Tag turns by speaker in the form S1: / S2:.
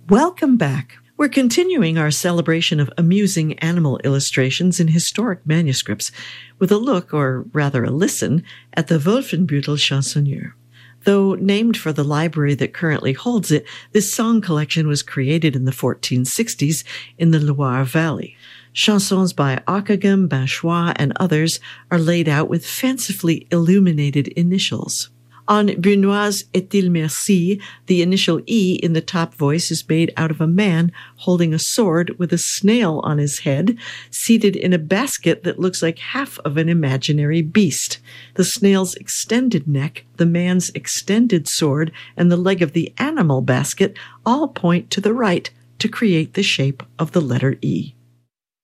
S1: Welcome back. We're continuing our celebration of amusing animal illustrations in historic manuscripts with a look, or rather a listen, at the Wolfenbüttel Chansonnier. Though named for the library that currently holds it, this song collection was created in the 1460s in the Loire Valley. Chansons by Ockeghem, Binchois, and others are laid out with fancifully illuminated initials. On Bunoise Et-il Merci, the initial E in the top voice is made out of a man holding a sword with a snail on his head, seated in a basket that looks like half of an imaginary beast. The snail's extended neck, the man's extended sword, and the leg of the animal basket all point to the right to create the shape of the letter E.